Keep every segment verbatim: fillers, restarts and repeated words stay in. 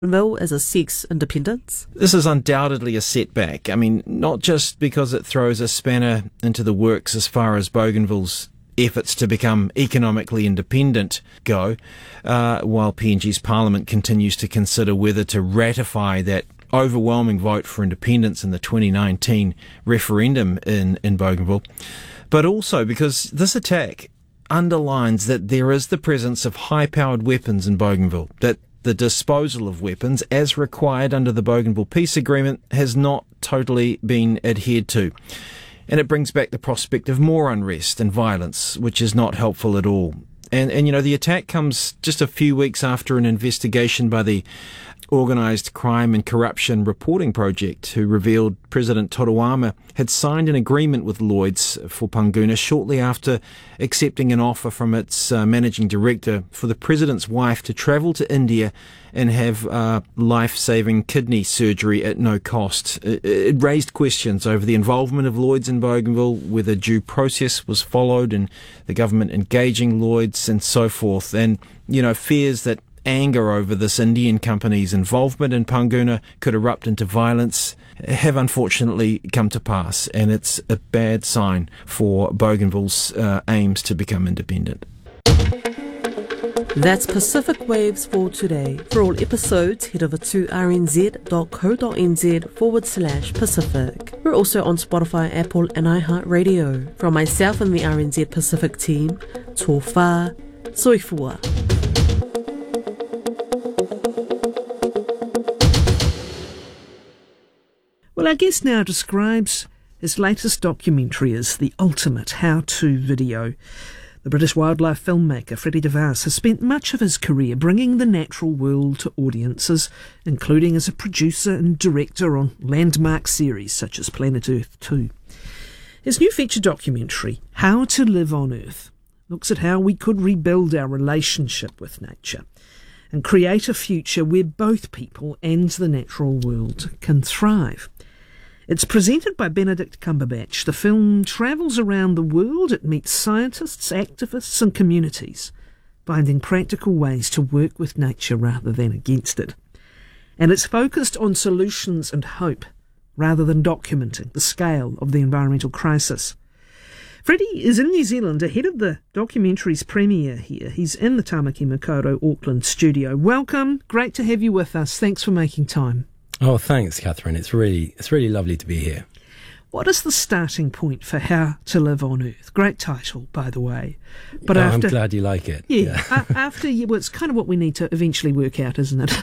Bougainville as it seeks independence? This is undoubtedly a setback. I mean, not just because it throws a spanner into the works as far as Bougainville's efforts to become economically independent go, uh, while P N G's Parliament continues to consider whether to ratify that overwhelming vote for independence in the twenty nineteen referendum in, in Bougainville, but also because this attack underlines that there is the presence of high-powered weapons in Bougainville, that the disposal of weapons, as required under the Bougainville Peace Agreement, has not totally been adhered to. And it brings back the prospect of more unrest and violence, which is not helpful at all. And, and you know, the attack comes just a few weeks after an investigation by the Organised Crime and Corruption Reporting Project, who revealed President Toruama had signed an agreement with Lloyds for Panguna shortly after accepting an offer from its uh, managing director for the president's wife to travel to India and have uh, life-saving kidney surgery at no cost. It, it raised questions over the involvement of Lloyds in Bougainville, whether due process was followed and the government engaging Lloyds and so forth, and, you know, fears that anger over this Indian company's involvement in Panguna could erupt into violence have unfortunately come to pass, and it's a bad sign for Bougainville's uh, aims to become independent. That's Pacific Waves for today. For all episodes, head over to rnz.co.nz forward slash Pacific. We're also on Spotify, Apple and iHeartRadio. From myself and the R N Z Pacific team, tō whā, soifua. Well, our guest now describes his latest documentary as the ultimate how-to video. The British wildlife filmmaker Freddie DeVos has spent much of his career bringing the natural world to audiences, including as a producer and director on landmark series such as Planet Earth two. His new feature documentary, How to Live on Earth, looks at how we could rebuild our relationship with nature and create a future where both people and the natural world can thrive. It's presented by Benedict Cumberbatch. The film travels around the world. It meets scientists, activists and communities, finding practical ways to work with nature rather than against it. And it's focused on solutions and hope rather than documenting the scale of the environmental crisis. Freddie is in New Zealand ahead of the documentary's premiere here. He's in the Tamaki Makaurau Auckland studio. Welcome. Great to have you with us. Thanks for making time. Oh, thanks, Catherine. It's really, it's really lovely to be here. What is the starting point for How to Live on Earth? Great title, by the way. But oh, after, I'm glad you like it. Yeah, yeah. after you, well, it's kind of what we need to eventually work out, isn't it?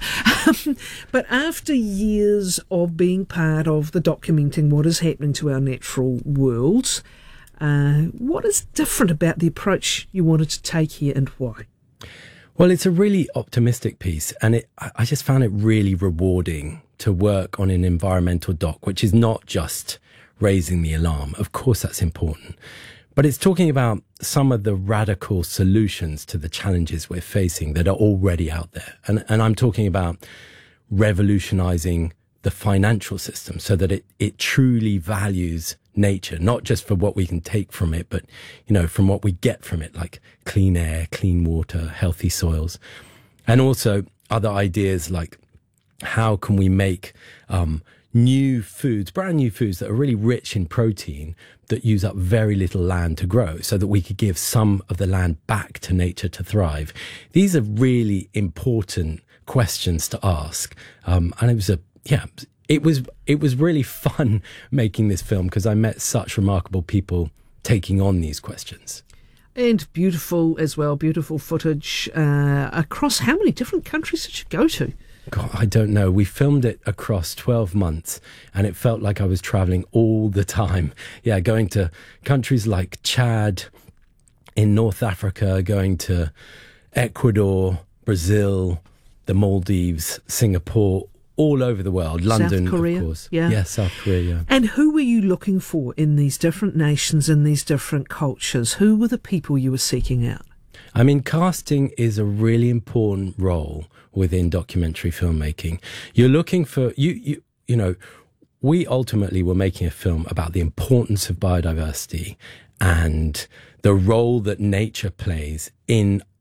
But after years of being part of the documenting what is happening to our natural worlds, uh, what is different about the approach you wanted to take here and why? Well, it's a really optimistic piece, and it, I just found it really rewarding to work on an environmental doc, which is not just raising the alarm. Of course, that's important, but it's talking about some of the radical solutions to the challenges we're facing that are already out there. And, and I'm talking about revolutionizing the financial system so that it, it truly values nature, not just for what we can take from it, but, you know, from what we get from it, like clean air, clean water, healthy soils, and also other ideas like how can we make um, new foods, brand new foods that are really rich in protein that use up very little land to grow so that we could give some of the land back to nature to thrive. These are really important questions to ask. Um, and it was a, yeah, it was, it was really fun making this film because I met such remarkable people taking on these questions. And beautiful as well, beautiful footage uh, across how many different countries did you go to? God, I don't know. We filmed it across twelve months and it felt like I was traveling all the time. Yeah, going to countries like Chad in North Africa, going to Ecuador, Brazil, the Maldives, Singapore, all over the world. London, South Korea, of course. Yeah. yeah, South Korea, yeah. And who were you looking for in these different nations, in these different cultures? Who were the people you were seeking out? I mean, casting is a really important role within documentary filmmaking. You're looking for, you, you, you know, we ultimately were making a film about the importance of biodiversity and the role that nature plays in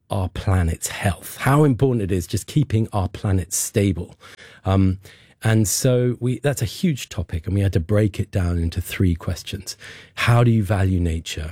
our planet's health, how important it is just keeping our planet stable. Um, and so we, that's a huge topic, and we had to break it down into three questions. How do you value nature?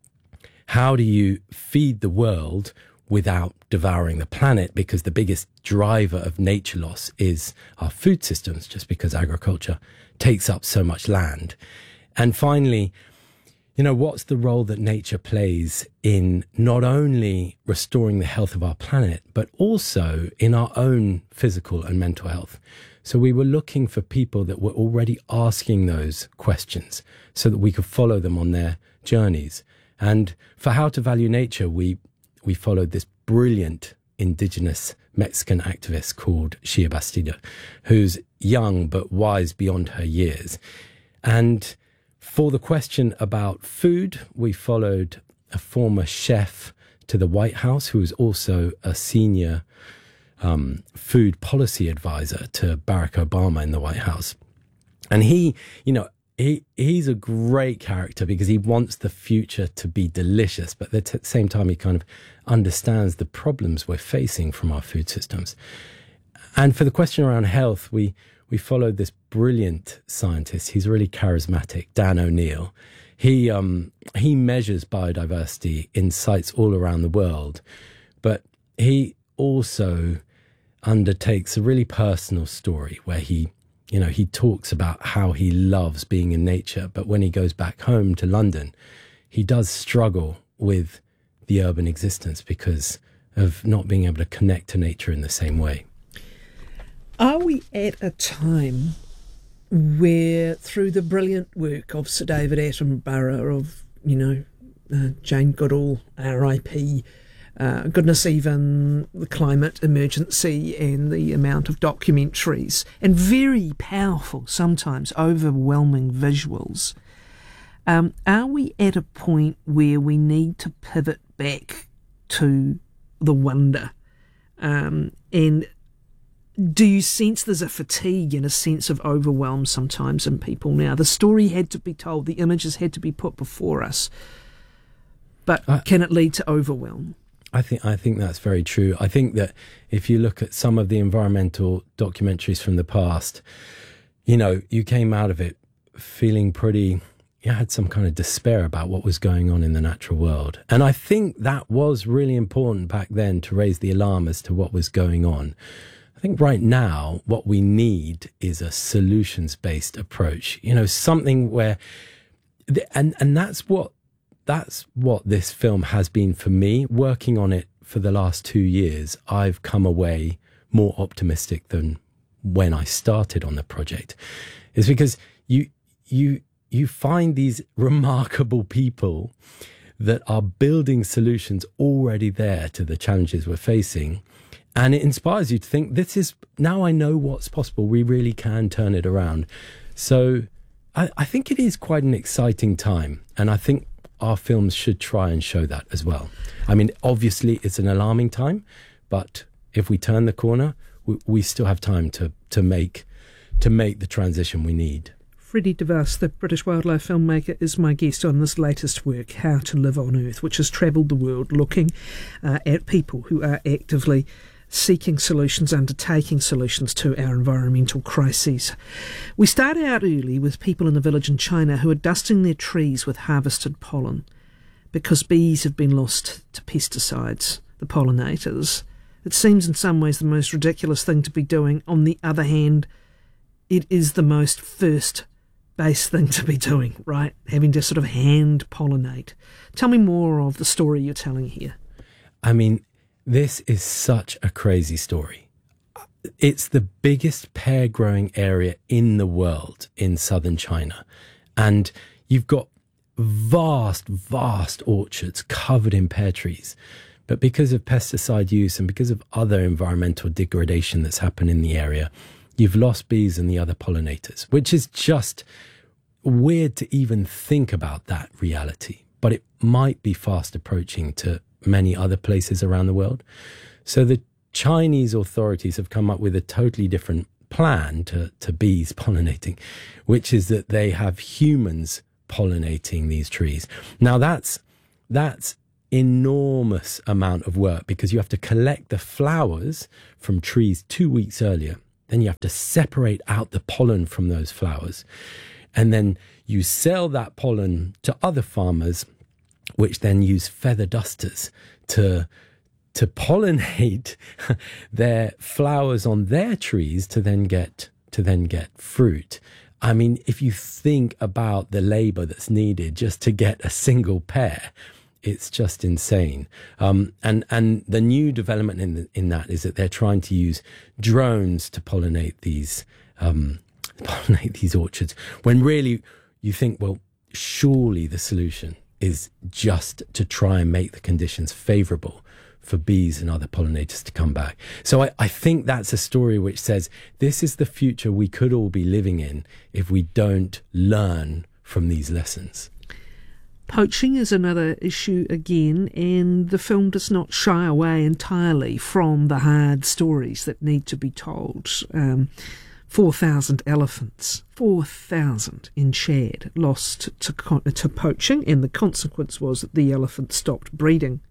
How do you feed the world without devouring the planet? Because the biggest driver of nature loss is our food systems, just because agriculture takes up so much land. And finally, you know, what's the role that nature plays in not only restoring the health of our planet, but also in our own physical and mental health? So we were looking for people that were already asking those questions so that we could follow them on their journeys. And for How to Value Nature, we we followed this brilliant indigenous Mexican activist called Shia Bastida, who's young but wise beyond her years. And for the question about food, we followed a former chef to the White House, who was also a senior um, food policy advisor to Barack Obama in the White House. And he, you know, he he's a great character because he wants the future to be delicious, but at the same time, he kind of understands the problems we're facing from our food systems. And for the question around health, we we followed this brilliant scientist. He's really charismatic, Dan O'Neill. He um he measures biodiversity in sites all around the world, but he also undertakes a really personal story where he, you know, he talks about how he loves being in nature, but when he goes back home to London, he does struggle with the urban existence because of not being able to connect to nature in the same way. Are we at a time where, through the brilliant work of Sir David Attenborough, of, you know, uh, Jane Goodall, R I P, uh, goodness, even the climate emergency and the amount of documentaries and very powerful, sometimes overwhelming visuals, um, are we at a point where we need to pivot back to the wonder? Um, and do you sense there's a fatigue and a sense of overwhelm sometimes in people now? The story had to be told, the images had to be put before us, but uh, can it lead to overwhelm? I think I think that's very true. I think that if you look at some of the environmental documentaries from the past, you know, you came out of it feeling pretty, you had some kind of despair about what was going on in the natural world. And I think that was really important back then to raise the alarm as to what was going on. I think right now what we need is a solutions-based approach, you know, something where, and and that's what that's what this film has been for me. Working on it for the last two years, I've come away more optimistic than when I started on the project. It's because you you you find these remarkable people that are building solutions already there to the challenges we're facing. And it inspires you to think, this is, now I know what's possible. We really can turn it around. So I, I think it is quite an exciting time. And I think our films should try and show that as well. I mean, obviously it's an alarming time, but if we turn the corner, we, we still have time to, to make, to make the transition we need. Freddie DeVos, the British wildlife filmmaker, is my guest on this latest work, How to Live on Earth, which has travelled the world looking uh, at people who are actively seeking solutions, undertaking solutions to our environmental crises. We start out early with people in a village in China who are dusting their trees with harvested pollen because bees have been lost to pesticides, the pollinators. It seems in some ways the most ridiculous thing to be doing. On the other hand, it is the most first base thing to be doing, right? Having to sort of hand pollinate. Tell me more of the story you're telling here. I mean, this is such a crazy story. It's the biggest pear growing area in the world in southern China. And you've got vast, vast orchards covered in pear trees. But because of pesticide use and because of other environmental degradation that's happened in the area, you've lost bees and the other pollinators, which is just weird to even think about that reality. But it might be fast approaching to many other places around the world. So the Chinese authorities have come up with a totally different plan to, to bees pollinating, which is that they have humans pollinating these trees. Now that's, that's enormous amount of work because you have to collect the flowers from trees two weeks earlier. Then you have to separate out the pollen from those flowers. And then you sell that pollen to other farmers, which then use feather dusters to to pollinate their flowers on their trees to then get to then get fruit. I mean, if you think about the labor that's needed just to get a single pear, it's just insane. Um, and, and the new development in the, in that is that they're trying to use drones to pollinate these, um, pollinate these orchards. When really you think, well, surely the solution is just to try and make the conditions favorable for bees and other pollinators to come back. So I, I think that's a story which says this is the future we could all be living in if we don't learn from these lessons. Poaching is another issue again, and the film does not shy away entirely from the hard stories that need to be told. Um, four thousand elephants, four thousand in Chad, lost to, to poaching, and the consequence was that the elephants stopped breeding.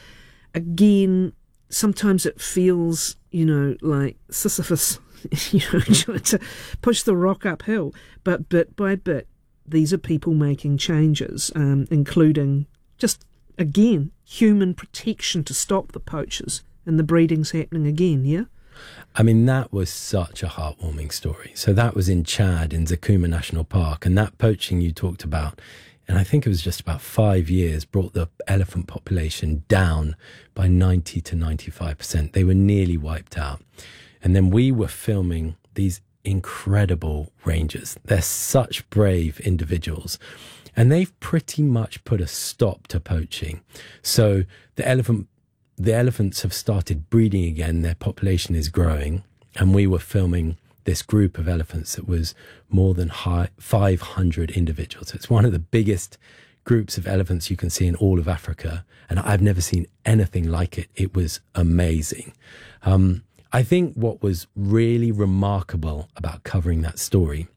Again, sometimes it feels, you know, like Sisyphus, you know, trying to push the rock uphill. But bit by bit, these are people making changes, um, including just, again, human protection to stop the poachers, and the breeding's happening again, yeah? I mean, that was such a heartwarming story. So that was in Chad, in Zakuma National Park, and that poaching you talked about, and I think it was just about five years, brought the elephant population down by ninety to ninety-five percent. They were nearly wiped out. And then we were filming these incredible rangers. They're such brave individuals. And they've pretty much put a stop to poaching. So the elephant, the elephants have started breeding again. Their population is growing. And we were filming this group of elephants that was more than high, five hundred individuals. It's one of the biggest groups of elephants you can see in all of Africa. And I've never seen anything like it. It was amazing. Um, I think what was really remarkable about covering that story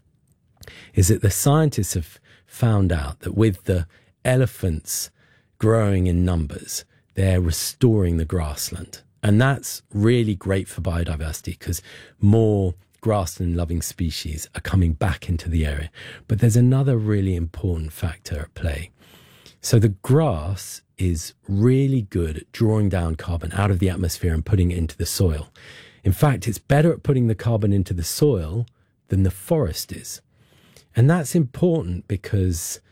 is that the scientists have found out that with the elephants growing in numbers, they're restoring the grassland. And that's really great for biodiversity because more grassland-loving species are coming back into the area. But there's another really important factor at play. So the grass is really good at drawing down carbon out of the atmosphere and putting it into the soil. In fact, it's better at putting the carbon into the soil than the forest is. And that's important because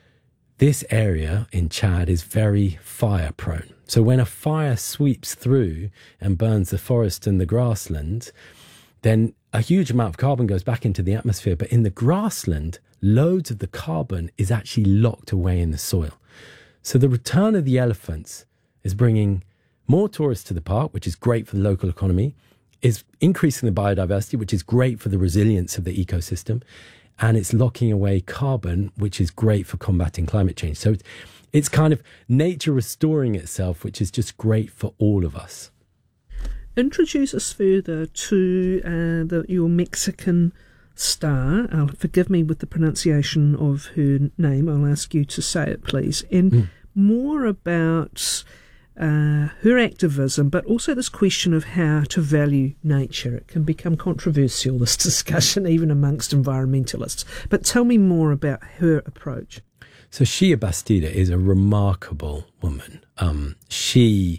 this area in Chad is very fire prone. So when a fire sweeps through and burns the forest and the grassland, then a huge amount of carbon goes back into the atmosphere. But in the grassland, loads of the carbon is actually locked away in the soil. So the return of the elephants is bringing more tourists to the park, which is great for the local economy, is increasing the biodiversity, which is great for the resilience of the ecosystem, and it's locking away carbon, which is great for combating climate change. So it's, it's kind of nature restoring itself, which is just great for all of us. Introduce us further to uh, the, your Mexican star. Uh, forgive me with the pronunciation of her name. I'll ask you to say it, please. And mm. more about uh, her activism, but also this question of how to value nature. It can become controversial, this discussion, even amongst environmentalists. But tell me more about her approach. So Shia Bastida is a remarkable woman. Um, she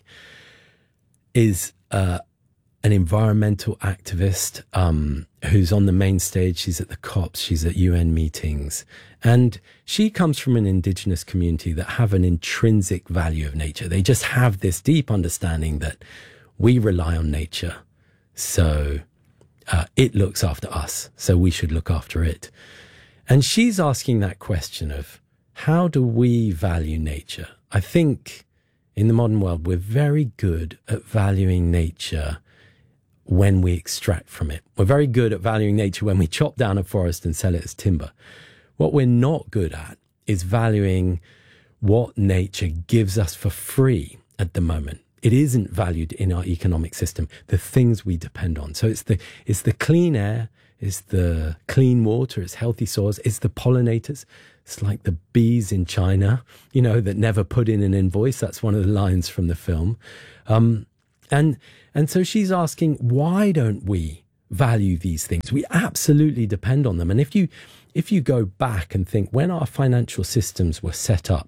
is uh, an environmental activist um, who's on the main stage. She's at the COPs, she's at U N meetings. And she comes from an indigenous community that have an intrinsic value of nature. They just have this deep understanding that we rely on nature, so uh, it looks after us, so we should look after it. And she's asking that question of, how do we value nature? I think in the modern world, we're very good at valuing nature when we extract from it. We're very good at valuing nature when we chop down a forest and sell it as timber. What we're not good at is valuing what nature gives us for free at the moment. It isn't valued in our economic system, the things we depend on. So it's the, it's the clean air, It's the clean water, it's healthy soils, it's the pollinators. It's like the bees in China, you know, that never put in an invoice. That's one of the lines from the film. Um, and, and so she's asking, why don't we value these things? We absolutely depend on them. And if you, if you go back and think when our financial systems were set up,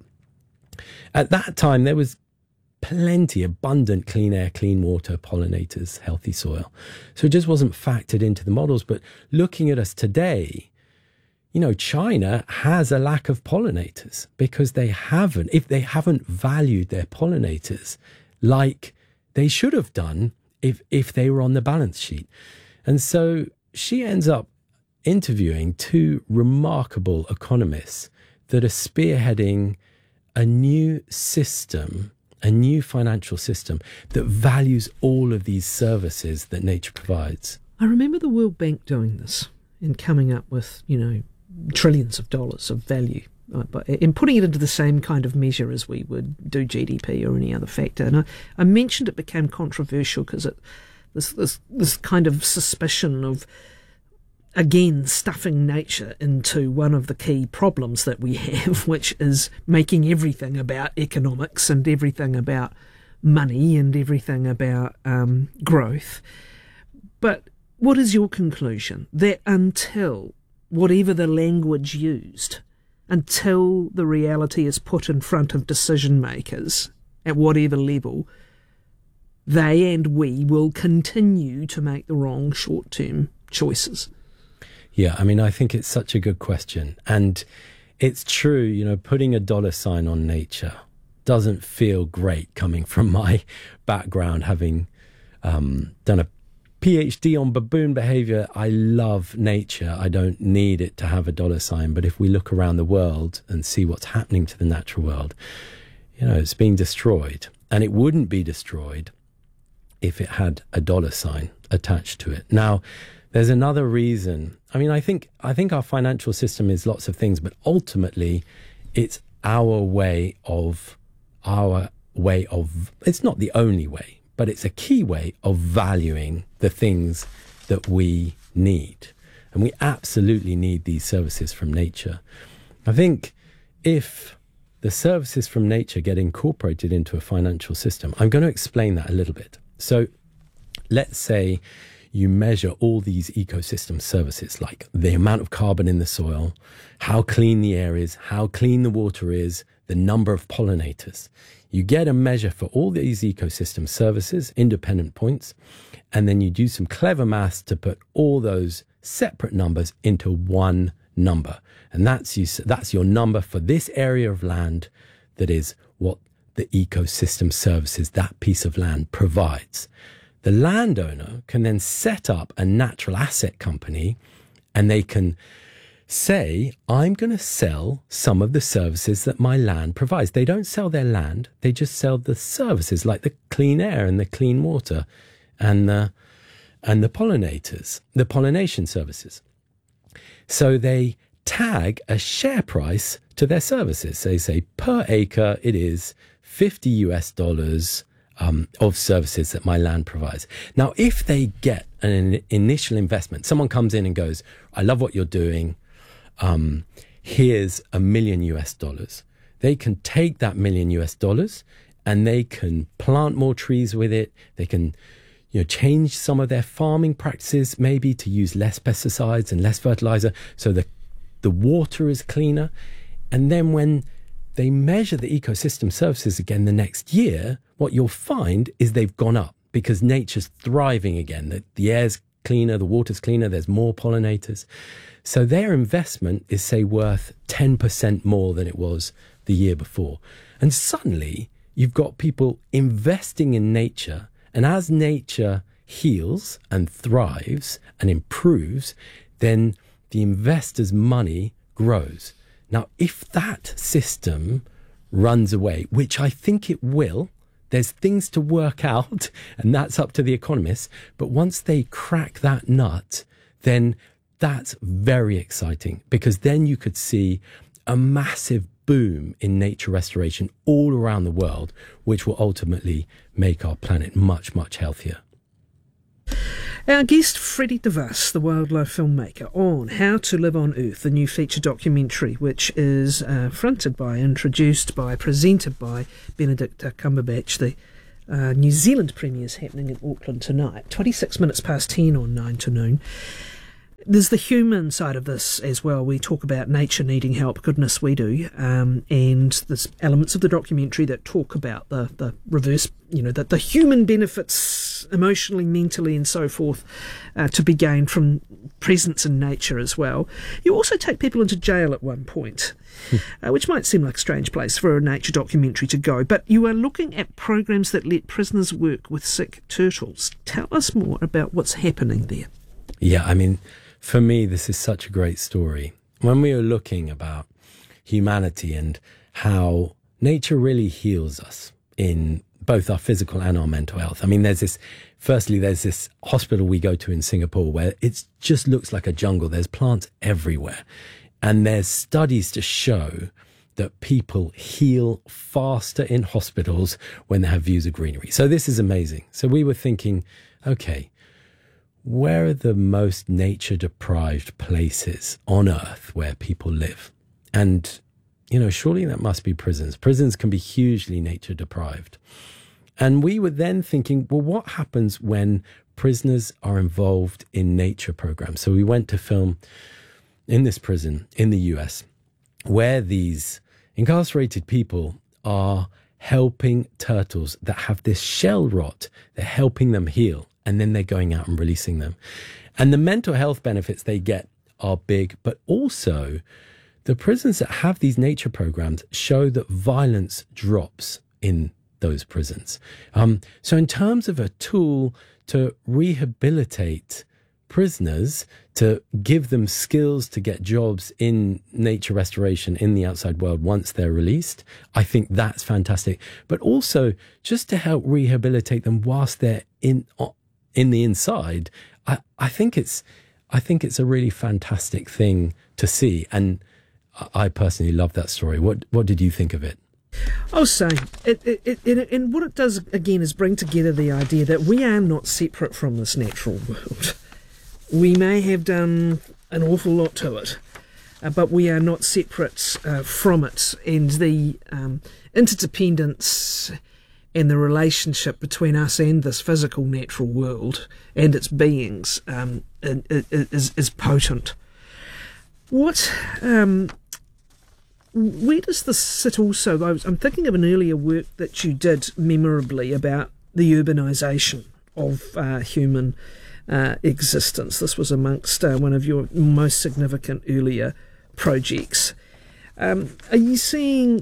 at that time, there was plenty, abundant clean air, clean water, pollinators, healthy soil. So it just wasn't factored into the models. But looking at us today, you know, China has a lack of pollinators because they haven't, if they haven't valued their pollinators like they should have done if, if they were on the balance sheet. And so she ends up interviewing two remarkable economists that are spearheading a new system, a new financial system that values all of these services that nature provides. I remember the World Bank doing this and coming up with, you know, trillions of dollars of value, uh, but in putting it into the same kind of measure as we would do G D P or any other factor. And I, I mentioned it became controversial because it this this this kind of suspicion of, again, stuffing nature into one of the key problems that we have, which is making everything about economics and everything about money and everything about um, growth. But what is your conclusion? That until, whatever the language used, until the reality is put in front of decision makers at whatever level, they and we will continue to make the wrong short-term choices? Yeah, I mean, I think it's such a good question. And it's true, you know, putting a dollar sign on nature doesn't feel great coming from my background, having um, done a PhD on baboon behavior. I love nature. I don't need it to have a dollar sign. But if we look around the world and see what's happening to the natural world, you know, it's being destroyed. And it wouldn't be destroyed if it had a dollar sign attached to it. Now, there's another reason. I mean, I think I think our financial system is lots of things, but ultimately, it's our way of our way of. It's not the only way, but it's a key way of valuing the things that we need, and we absolutely need these services from nature. I think if the services from nature get incorporated into a financial system, I'm going to explain that a little bit. So, let's say you measure all these ecosystem services, like the amount of carbon in the soil, how clean the air is, how clean the water is, the number of pollinators. You get a measure for all these ecosystem services, independent points, and then you do some clever maths to put all those separate numbers into one number. And that's you, that's your number for this area of land that is what the ecosystem services that piece of land provides. The landowner can then set up a natural asset company, and they can say, I'm going to sell some of the services that my land provides. They don't sell their land. They just sell the services like the clean air and the clean water and the, and the pollinators, the pollination services. So they tag a share price to their services. They say per acre, it is fifty US dollars Um, of services that my land provides. Now, if they get an initial investment, someone comes in and goes, I love what you're doing. Um, here's a million US dollars. They can take that million US dollars and they can plant more trees with it. They can, you know, change some of their farming practices, maybe to use less pesticides and less fertilizer, so the the water is cleaner. And then when they measure the ecosystem services again the next year, what you'll find is they've gone up because nature's thriving again. The, the air's cleaner, the water's cleaner, there's more pollinators. So their investment is, say, worth ten percent more than it was the year before. And suddenly you've got people investing in nature. And as nature heals and thrives and improves, then the investor's money grows. Now, if that system runs away, which I think it will, there's things to work out, and that's up to the economists. But once they crack that nut, then that's very exciting, because then you could see a massive boom in nature restoration all around the world, which will ultimately make our planet much, much healthier. Our guest, Freddie DeVos, the wildlife filmmaker, on How to Live on Earth, the new feature documentary, which is uh, fronted by, introduced by, presented by Benedict Cumberbatch. The uh, New Zealand premiere is happening in Auckland tonight, twenty-six minutes past ten on nine to noon. There's the human side of this as well. We talk about nature needing help. Goodness, we do. Um, and there's elements of the documentary that talk about the, the reverse, you know, that the human benefits emotionally, mentally and so forth uh, to be gained from presence in nature as well. You also take people into jail at one point, uh, which might seem like a strange place for a nature documentary to go. But you are looking at programs that let prisoners work with sick turtles. Tell us more about what's happening there. Yeah, I mean, for me, this is such a great story. When we were looking about humanity and how nature really heals us in both our physical and our mental health. I mean, there's this, firstly, there's this hospital we go to in Singapore where it just looks like a jungle. There's plants everywhere. And there's studies to show that people heal faster in hospitals when they have views of greenery. So this is amazing. So we were thinking, okay, where are the most nature-deprived places on Earth where people live? And, you know, surely that must be prisons. Prisons can be hugely nature-deprived. And we were then thinking, well, what happens when prisoners are involved in nature programs? So we went to film in this prison in the U S where these incarcerated people are helping turtles that have this shell rot. They're helping them heal. And then they're going out and releasing them. And the mental health benefits they get are big, but also the prisons that have these nature programs show that violence drops in those prisons. Um, so in terms of a tool to rehabilitate prisoners, to give them skills to get jobs in nature restoration in the outside world once they're released, I think that's fantastic. But also just to help rehabilitate them whilst they're in in the inside, I, I think it's I think it's a really fantastic thing to see, and I personally love that story. What what did you think of it? I was saying, it, it, it, and what it does again is bring together the idea that we are not separate from this natural world. We may have done an awful lot to it, uh, but we are not separate uh, from it, and the um, interdependence and the relationship between us and this physical natural world and its beings um, is, is potent. What, um, where does this sit also? I was, I'm thinking of an earlier work that you did memorably about the urbanisation of uh, human uh, existence. This was amongst uh, one of your most significant earlier projects. Um, are you seeing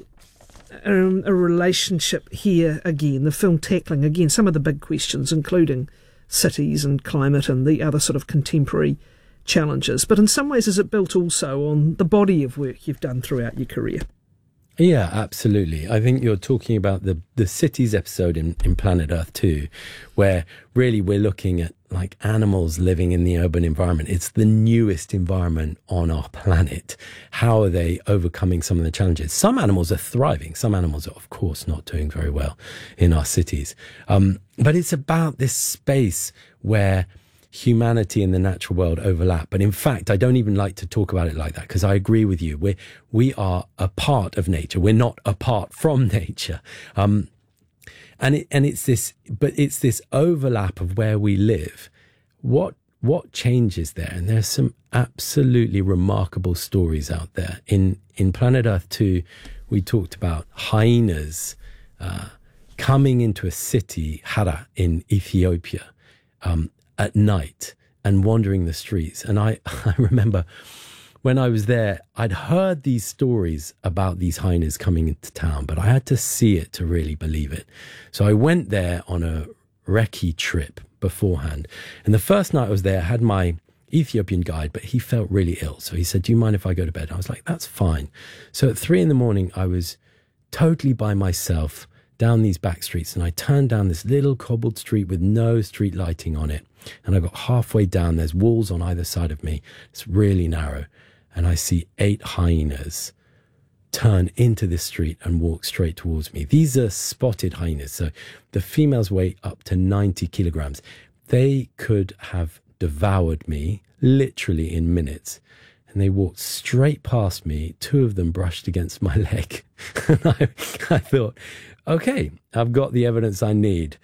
Um, a relationship here again, the film tackling again some of the big questions, including cities and climate and the other sort of contemporary challenges, but in some ways is it built also on the body of work you've done throughout your career? Yeah, absolutely. I think you're talking about the the cities episode in, in Planet Earth two, where really we're looking at like animals living in the urban environment. It's the newest environment on our planet. How are they overcoming some of the challenges? Some animals are thriving. Some animals are, of course, not doing very well in our cities. Um, but it's about this space where humanity and the natural world overlap. But in fact, I don't even like to talk about it like that, because I agree with you. We're, we are a part of nature. We're not apart from nature. Um, and it, and it's this, but it's this overlap of where we live. What, what changes there? And there's some absolutely remarkable stories out there. In, in Planet Earth two, we talked about hyenas, uh, coming into a city, Hara, in Ethiopia, um, at night and wandering the streets. And I, I remember when I was there, I'd heard these stories about these hyenas coming into town, but I had to see it to really believe it. So I went there on a recce trip beforehand. And the first night I was there, I had my Ethiopian guide, but he felt really ill. So he said, do you mind if I go to bed? I was like, that's fine. So at three in the morning, I was totally by myself down these back streets, and I turned down this little cobbled street with no street lighting on it. And I got halfway down, there's walls on either side of me. It's really narrow. And I see eight hyenas turn into this street and walk straight towards me. These are spotted hyenas. So the females weigh up to ninety kilograms. They could have devoured me literally in minutes. And they walked straight past me. Two of them brushed against my leg. And I, I thought, okay, I've got the evidence I need.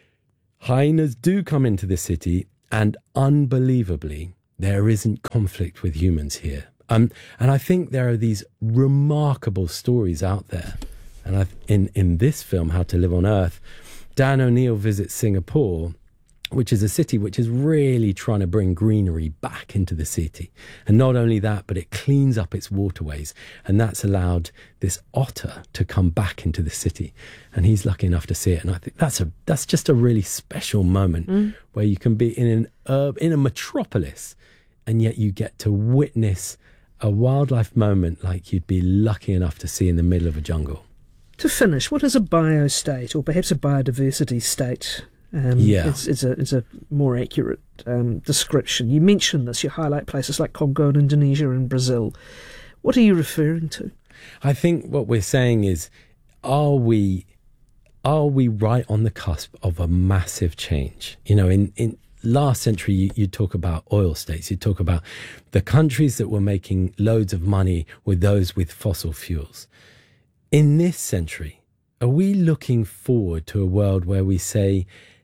Hyenas do come into the city, and unbelievably, there isn't conflict with humans here. Um, and I think there are these remarkable stories out there. And I've, in, in this film, How to Live on Earth, Dan O'Neill visits Singapore, which is a city which is really trying to bring greenery back into the city. And not only that, but it cleans up its waterways. And that's allowed this otter to come back into the city. And he's lucky enough to see it. And I think that's a that's just a really special moment mm. where you can be in an uh, in a metropolis, and yet you get to witness a wildlife moment like you'd be lucky enough to see in the middle of a jungle. To finish, what is a biostate, or perhaps a biodiversity state? Um, yeah. It's, it's, a, it's a more accurate um, description. You mentioned this, you highlight places like Congo and Indonesia and Brazil. What are you referring to? I think what we're saying is, are we are we right on the cusp of a massive change? You know, in, in last century, you, you talk about oil states, you talk about the countries that were making loads of money with those with fossil fuels. In this century, are we looking forward to a world where we say,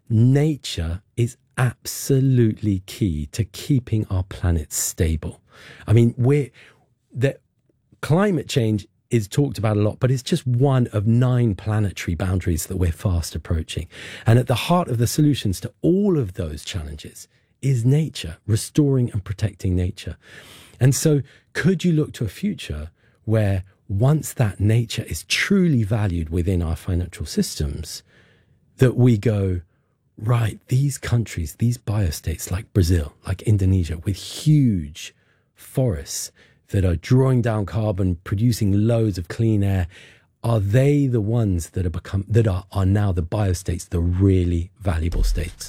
nature is absolutely key to keeping our planet stable? I mean, we're, the climate change is talked about a lot, but it's just one of nine planetary boundaries that we're fast approaching. And at the heart of the solutions to all of those challenges is nature, restoring and protecting nature. And so could you look to a future where once that nature is truly valued within our financial systems, that we go, right, these countries, these biostates like Brazil, like Indonesia, with huge forests that are drawing down carbon, producing loads of clean air, are they the ones that are become that are, are now the biostates, the really valuable states?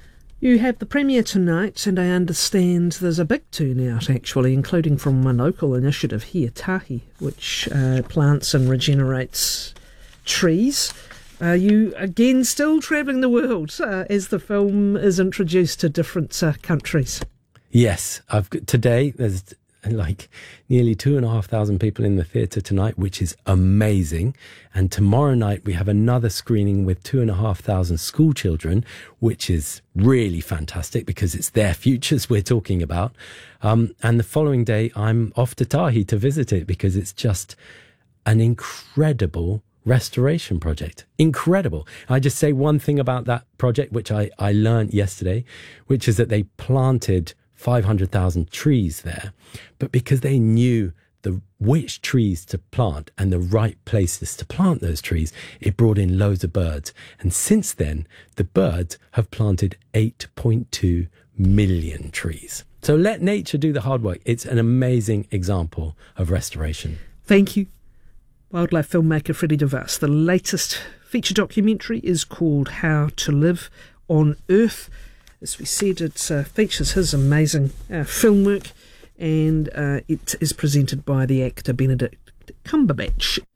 You have the premiere tonight, and I understand there's a big turnout, actually, including from one local initiative here, Tahi, which uh, plants and regenerates trees. Are you, again, still travelling the world uh, as the film is introduced to different uh, countries? Yes. I've got, today, there's like nearly two and a half thousand people in the theatre tonight, which is amazing. And tomorrow night we have another screening with two and a half thousand school children, which is really fantastic because it's their futures we're talking about. Um, and the following day I'm off to Tahi to visit it because it's just an incredible restoration project. Incredible. I just say one thing about that project, which I, I learned yesterday, which is that they planted five hundred thousand trees there, but because they knew the which trees to plant and the right places to plant those trees, it brought in loads of birds. And since then, the birds have planted eight point two million trees. So let nature do the hard work. It's an amazing example of restoration. Thank you. Wildlife filmmaker Freddie de Vos. The latest feature documentary is called How to Live on Earth. As we said, it uh, features his amazing uh, film work, and uh, it is presented by the actor Benedict Cumberbatch.